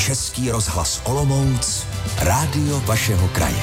Český rozhlas Olomouc, rádio vašeho kraje.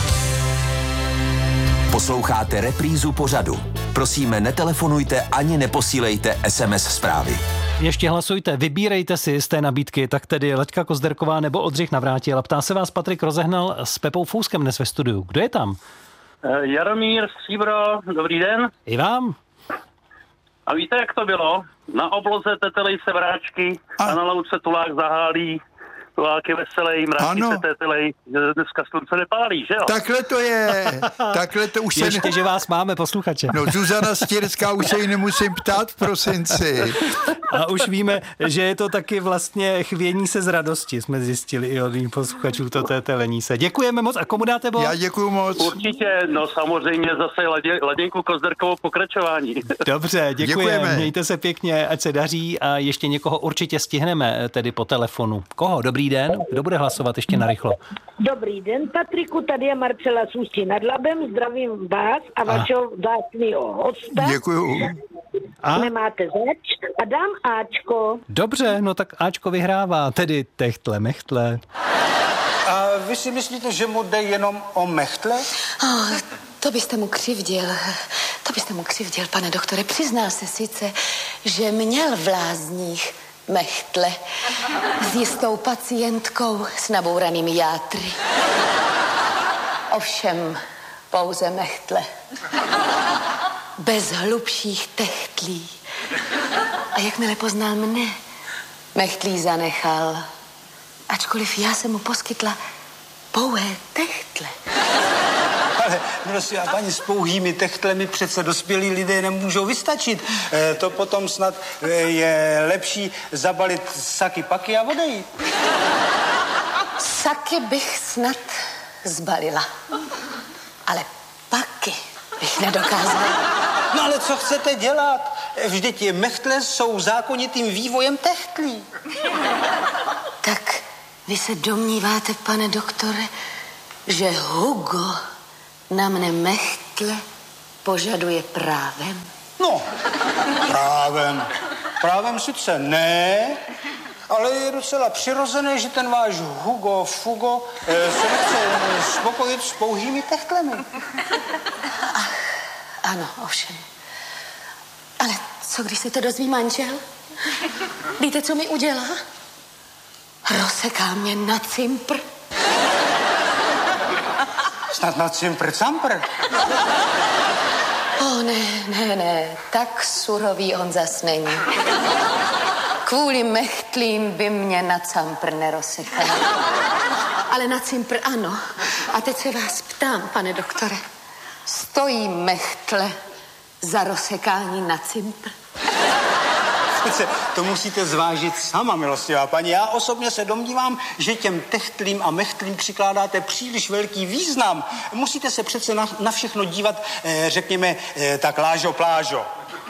Posloucháte reprízu pořadu. Prosíme, netelefonujte ani neposílejte SMS zprávy. Ještě hlasujte, vybírejte si z té nabídky, tak tedy Laďka Kozderková nebo Oldřich Navrátil. Ptá se vás Patrik Rozehnal s Pepou Fouskem dnes ve studiu. Kdo je tam? Jaromír Stříbro, dobrý den. I vám. A víte, jak to bylo? Na obloze tetelej se vráčky a na louce tulák zahálí. Tulák je veselý, mráčky se tetelej. Dneska slunce nepálí, že jo? Takhle to je. Takhle to už ještě, že vás máme, posluchače. No, Zuzana Stěrská, už se jí nemusím ptát v prosinci. A už víme, že je to taky vlastně chvění se z radosti, jsme zjistili i od posluchačů to tetelení se. Děkujeme moc. A komu dáte bod? Já děkuju moc. Určitě, no samozřejmě zase Laděnku Kozderkovou pokračování. Dobře, děkujeme. Mějte se pěkně, ať se daří a ještě někoho určitě stihneme, tedy po telefonu. Koho? Dobrý den. Kdo bude hlasovat ještě narychlo? Dobrý den, Patriku, tady je Marcela z Ústí nad Labem, zdravím vás a vašeho vzácného hosta. Děkuju. Nemáte zač a dám Ačko. Dobře, no tak Ačko vyhrává, tedy techtle, mechtle. A vy si myslíte, že mu jde jenom o mechtle? To byste mu křivdil. Pane doktore. Přiznal se sice, že měl v lázních mechtle s jistou pacientkou s nabouranými játry. Ovšem pouze mechtle. Bez hlubších techtlí. A jakmile poznal mne, mechtlí zanechal. Ačkoliv já jsem mu poskytla pouhé techtle. Ale prosím, a paní, s pouhými techtlemi přece dospělí lidé nemůžou vystačit. To potom snad je lepší zabalit saky paky a odejít. Saky bych snad zbalila. Ale paky bych nedokázala. No ale co chcete dělat? Vždyť mechtle jsou zákonitým vývojem techtlí. Tak vy se domníváte, pane doktore, že Hugo na mne mechtle požaduje právem? No, právem. Právem sice ne, ale je docela přirozené, že ten váš Hugo Fugo se nechce spokojit s pouhými techtlemi. Ach, ano, ovšem. Ale co, když se to dozví manžel? Víte, co mi udělá? Rozseká mě na cimpr. Snad na cimpr-campr? Ne, tak surový on zas není. Kvůli mechtlím by mě na campr nerozsekal. Ale na cimpr ano. A teď se vás ptám, pane doktore. Stojí mechtle za rozsekání na cimpr? To musíte zvážit sama, milostivá paní. Já osobně se domnívám, že těm techtlím a mechtlím přikládáte příliš velký význam. Musíte se přece na všechno dívat, řekněme, tak lážo plážo.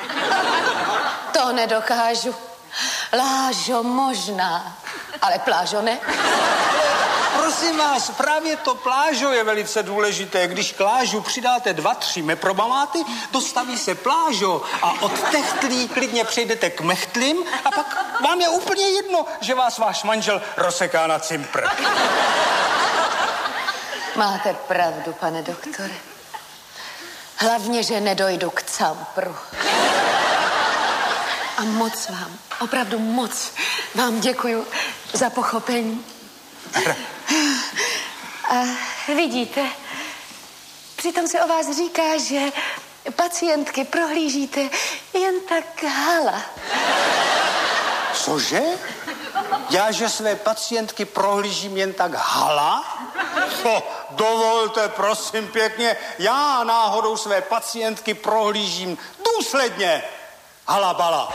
To nedokážu. Lážo možná, ale plážo ne. Prosím vás, právě to plážo je velice důležité. Když k lážu přidáte 2-3 meprobamáty, dostaví se plážo a od techtlí klidně přejdete k mechtlím a pak vám je úplně jedno, že vás váš manžel rozseká na cimpr. Máte pravdu, pane doktore. Hlavně, že nedojdu k campru. A moc vám, opravdu moc vám děkuju za pochopení. A vidíte, přitom se o vás říká, že pacientky prohlížíte jen tak hala. Cože? Já, že své pacientky prohlížím jen tak hala? Dovolte, prosím pěkně, já náhodou své pacientky prohlížím důsledně. Halabala.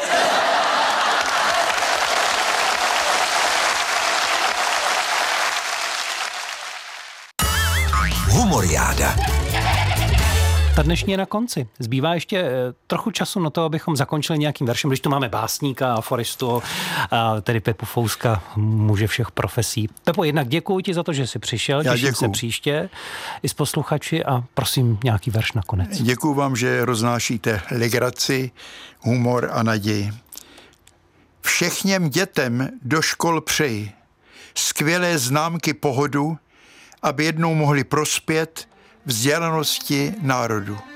Humoriáda. Ta dnešní je na konci. Zbývá ještě trochu času na to, abychom zakončili nějakým veršem, když tu máme básníka, aforistu, a tedy Pepu Fouska, muže všech profesí. Pepo, jednak děkuji ti za to, že jsi přišel, těším se příště i s posluchači a prosím nějaký verš nakonec. Děkuji vám, že roznášíte legraci, humor a naději. Všechněm dětem do škol přeji, skvělé známky pohodu, aby jednou mohli prospět vzdělanosti národu.